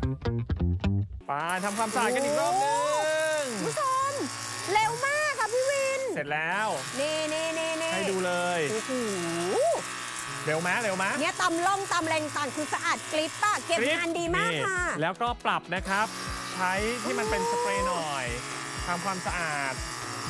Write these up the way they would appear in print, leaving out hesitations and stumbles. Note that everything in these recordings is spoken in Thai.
ไปทำความสะอาดกันอีกรอบนึงคุณผู้ชมเร็วมากค่ะพี่วินเสร็จแล้วนี่ให้ดูเลยโอ้โหเร็วไหมเนี่ยตำล่องตำแรงต่างคือสะอาดกริบป่ะเก็บงานดีมากค่ะแล้วก็ปรับนะครับใช้ที่มันเป็นสเปรย์หน่อยทำความสะอาด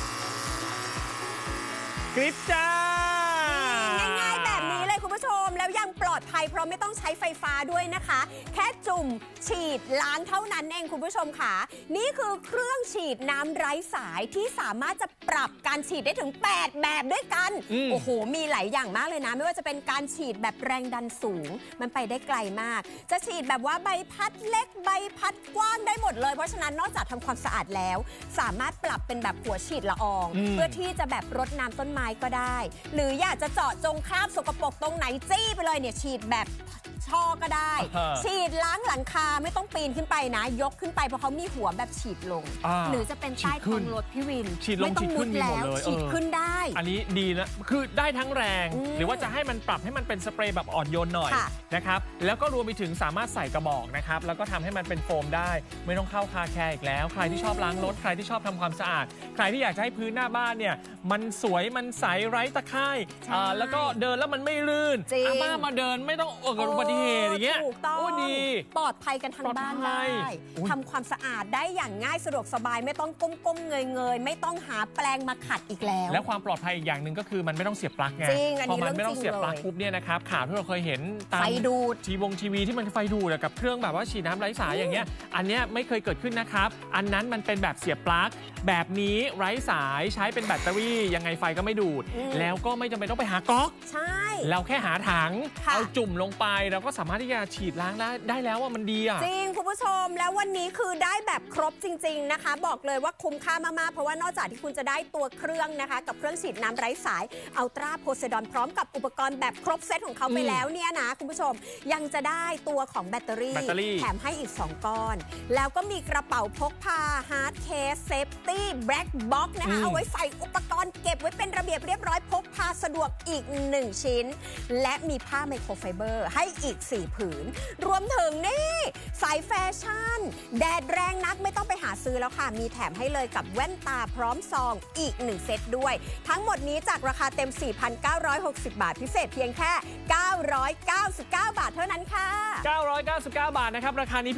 กริบจ้าง่ายๆแบบนี้เลยคุณผู้ชมแล้วยังปลอดภัยเพราะไม่ต้องใช้ไฟฟ้าด้วยนะคะแค่จุ่มฉีดล้างเท่านั้นเองคุณผู้ชมค่ะนี่คือเครื่องฉีดน้ำไร้สายที่สามารถจะปรับการฉีดได้ถึง8แบบด้วยกันโอ้โหมีหลายอย่างมากเลยนะไม่ว่าจะเป็นการฉีดแบบแรงดันสูงมันไปได้ไกลมากจะฉีดแบบว่าใบพัดเล็กใบพัดกว้างได้หมดเลยเพราะฉะนั้นนอกจากทำความสะอาดแล้วสามารถปรับเป็นแบบหัวฉีดละอองเพื่อที่จะแบบรดน้ำต้นไม้ก็ได้หรืออยากจะเจาะจงคราบสกปรกตรงไหนจี้ไปเลยเนี่ยฉีดแบบช่อก็ได้ฉีดล้างหลังคาไม่ต้องปีนขึ้นไปนะยกขึ้นไปเพราะเขามีหัวแบบฉีดลงหรือจะเป็นใต้ท้องรถพี่วินไม่ต้องมุดแล้วฉีดขึ้นได้อันนี้ดีนะคือได้ทั้งแรงหรือว่าจะให้มันปรับให้มันเป็นสเปรย์แบบอ่อนโยนหน่อยนะครับแล้วก็รวมไปถึงสามารถใส่กระบอกนะครับแล้วก็ทำให้มันเป็นโฟมได้ไม่ต้องเข้าคาแคร์อีกแล้วใครที่ชอบล้างรถใครที่ชอบทำความสะอาดใครที่อยากจะให้พื้นหน้าบ้านเนี่ยมันสวยมันใสไร้ตะไคร่แล้วก็เดินแล้วมันไม่ลื่นอาม่ามาเดินไม่ต้องเกิดอุบัติเหตุอย่างเงี้ยถูกต้องดีปลอดภัยกันทั้งบ้านได้ทำความสะอาดได้อย่างง่ายสะดวกสบายไม่ต้องก้มๆเงยไม่ต้องหาแปรงมาขัดอีกแล้วแล้วความปลอดภัยอีกอย่างหนึ่งก็คือมันไม่ต้องเสียบปลั๊กไงพอมันไม่ต้องเสียบปลั๊กปุ๊บเนี่ยนะครับข่าวที่เราเคยเห็นตามไฟดูดทีวีที่มันไฟดูดกับเครื่องแบบว่าฉีดน้ำไร้สายอย่างเงี้ยอันเนี้ยไม่เคยเกิดขึ้นนะครับอันนั้นมันเป็นแบบเสียบปลั๊กแบบนี้ไร้สายใช้เป็นแบตเตอรี่ยังไงไฟก็ไม่ดูดแล้วก็ไม่จำเป็นต้องไปหาก๊อกใช่เราแค่หาถังเอาจุ่มลงไปเราก็สามารถที่จะฉีดล้างได้แล้วว่ามันดีอ่ะจริงคุณผู้ชมแล้ววันนี้คือได้แบบครบจริงๆนะคะบอกเลยว่าคุ้มค่ามากๆเพราะว่านอกจากที่คุณจะได้ตัวเครื่องนะคะกับเครื่องฉีดน้ำไร้สายอัลตราโพไซดอนพร้อมกับอุปกรณ์แบบครบเซตของเขาไปแล้วเนี่ยนะคุณผู้ชมยังจะได้ตัวของแบตเตอรี่แถมให้อีก2ก้อนแล้วก็มีกระเป๋าพกพา Hard Case Safety Black Box นะคะเอาไว้ใส่อุปกรณ์เก็บไว้เป็นระเบียบเรียบร้อยพกพาสะดวกอีก1ชิ้นและมีผ้าไมโครไฟเบอร์ให้อีก4ผืนรวมถึงนี่สายแฟชั่นแดดแรงนักไม่ต้องไปหาซื้อแล้วค่ะมีแถมให้เลยกับแว่นตาพร้อมซองอีก1เซตด้วยทั้งหมดนี้จากราคาเต็ม 4,960 บาทพิเศษเพียงแค่999 บาทเท่านั้นค่ะ 999 บาทนะครับราคานี้